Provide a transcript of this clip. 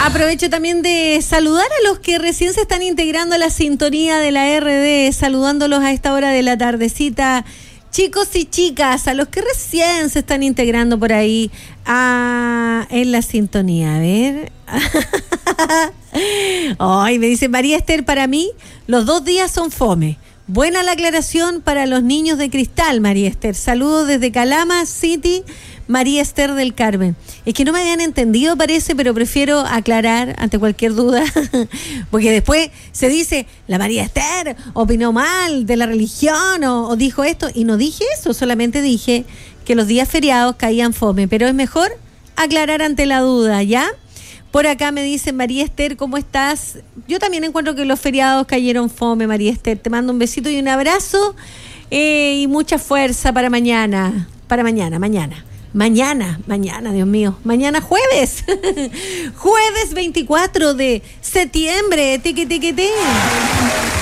Aprovecho también de saludar a los que recién se están integrando a la sintonía de la RD, saludándolos a esta hora de la tardecita. Chicos y chicas, a los que recién se están integrando por ahí en la sintonía. A ver. Ay, me dice María Esther, para mí los 2 días son fome. Buena la aclaración para los niños de Cristal, María Esther. Saludos desde Calama City, María Esther del Carmen. Es que no me habían entendido, parece, pero prefiero aclarar ante cualquier duda, porque después se dice, la María Esther opinó mal de la religión o dijo esto, y no dije eso, solamente dije que los días feriados caían fome, pero es mejor aclarar ante la duda, ¿ya? Por acá me dicen, María Esther, ¿cómo estás? Yo también encuentro que los feriados cayeron fome, María Esther. Te mando un besito y un abrazo y mucha fuerza para mañana. Mañana, Dios mío. Mañana jueves. Jueves 24 de septiembre. Tiqui.